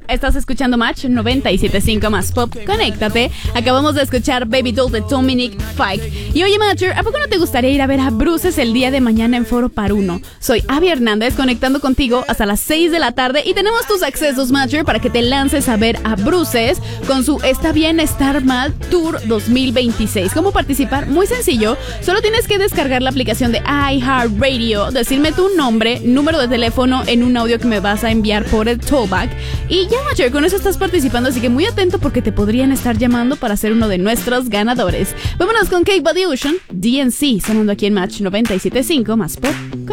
Estás escuchando Match 97.5 más Pop. Conéctate. Acabamos de escuchar Baby Doll de Dominic Fike. Y oye, Matcher, ¿a poco no te gustaría ir a ver a Bruces el día de mañana en Foro Paruno? Soy Abby Hernández, conectando contigo hasta las 6 de la tarde y tenemos tus accesos, Matcher, para que te lances a ver a Bruces con su Está Bien Estar Mal Tour 2026. ¿Cómo participar? Muy sencillo. Solo tienes que descargar la aplicación de iHeartRadio, decirme tu nombre, número de teléfono en un audio que me vas a enviar por el Tollback y ya, Matcher, con eso estás participando, así que muy atento porque te podrían estar llamando para ser uno de nuestros ganadores. Vámonos con Kate Body Ocean, DNC, sonando aquí en Match 97.5 más Pop.